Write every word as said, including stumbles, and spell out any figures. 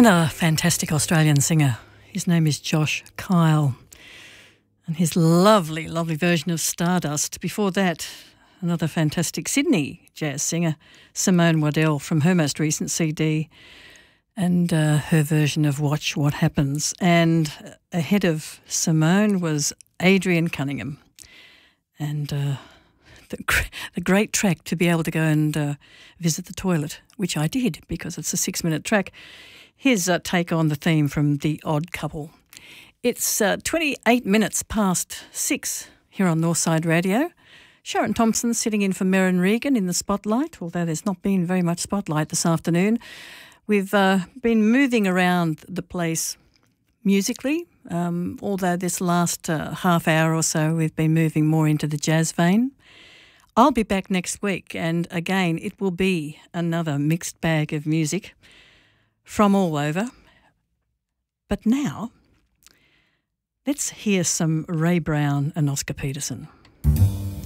Another fantastic Australian singer. His name is Josh Kyle. And his lovely, lovely version of Stardust. Before that, another fantastic Sydney jazz singer, Simone Waddell, from her most recent C D, and uh, her version of Watch What Happens. And ahead of Simone was Adrian Cunningham. And uh, the, the great track to be able to go and uh, visit the toilet, which I did because it's a six-minute track. His uh, take on the theme from The Odd Couple. It's uh, twenty-eight minutes past six here on Northside Radio. Sharon Thompson sitting in for Merrin Regan in the spotlight, although there's not been very much spotlight this afternoon. We've uh, been moving around the place musically, um, although this last uh, half hour or so we've been moving more into the jazz vein. I'll be back next week, and again it will be another mixed bag of music from all over. But now, let's hear some Ray Brown and Oscar Peterson.